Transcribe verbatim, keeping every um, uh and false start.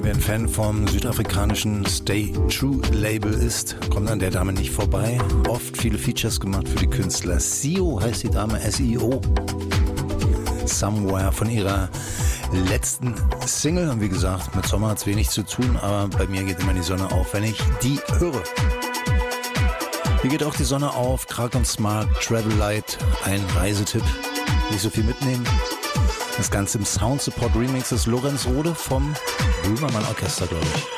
Wer ein Fan vom südafrikanischen Stay True Label ist, kommt an der Dame nicht vorbei. Oft viele Features gemacht für die Künstler. S I O heißt die Dame, S I O. Somewhere von ihrer letzten Single. Und wie gesagt, mit Sommer hat es wenig zu tun, aber bei mir geht immer die Sonne auf, wenn ich die höre. Hier geht auch die Sonne auf. Krag und Smart, Travel Light, ein Reisetipp. Nicht so viel mitnehmen. Das Ganze im Sound Support Remix ist Lorenz Rode vom Böhmermann Orchester, glaube ich.